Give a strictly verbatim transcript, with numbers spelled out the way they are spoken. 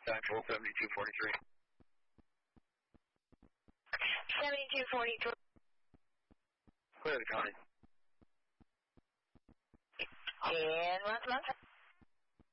Central seventy-two forty-three. seventy-two forty-three. Clear the county. And once, once.